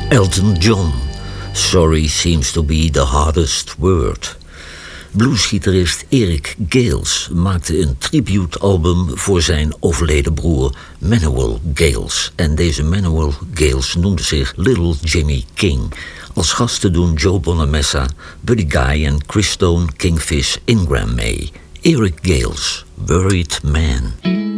Elton John. Sorry seems to be the hardest word. Bluesgitarist Eric Gales maakte een tributealbum voor zijn overleden broer Manuel Gales. En deze Manuel Gales noemde zich Little Jimmy King. Als gasten doen Joe Bonamessa, Buddy Guy en Chris Stone, Kingfish Ingram mee. Eric Gales, Buried Man.